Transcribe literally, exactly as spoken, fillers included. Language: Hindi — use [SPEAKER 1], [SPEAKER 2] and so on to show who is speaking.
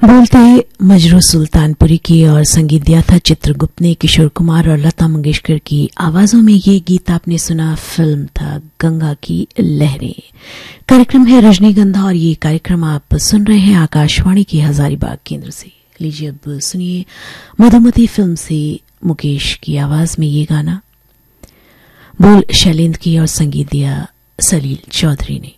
[SPEAKER 1] बोलते मजरू सुल्तानपुरी की और संगीत दिया था चित्रगुप्त ने। किशोर कुमार और लता मंगेशकर की आवाजों में ये गीत आपने सुना। फिल्म था गंगा की लहरें। कार्यक्रम है रजनीगंधा और ये कार्यक्रम आप सुन रहे हैं आकाशवाणी के हजारीबाग केंद्र से। लीजिए अब सुनिए मधुमती फिल्म से मुकेश की आवाज में ये गाना। बोल शैलेंद्र की और संगीत दिया सलील चौधरी ने।